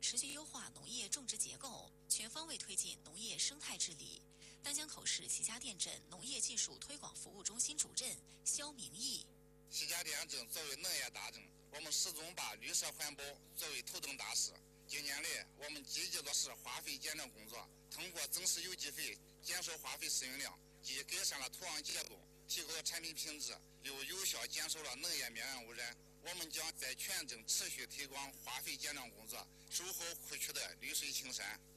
持续优化农业种植结构，全方位推进农业生态治理。丹江口市齐家店镇农业技术推广服务中心主任肖明义： 齐家店镇作为农业大镇，我们始终把绿色环保作为头等大事。近年来，我们积极落实化肥减量工作，通过增施有机肥，减少化肥使用量，既改善了土壤结构，提高了产品品质，又有效减少了农业面源污染。我们将在全镇持续推广化肥减量工作，守好库区的绿水青山。